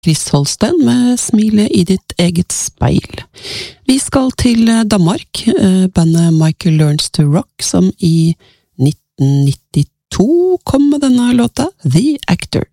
Chris Holsten med Smilet i ditt eget speil. Vi skal til Danmark, bandet Michael Learns to Rock, som i 1992 kom med denne låta, The Actor.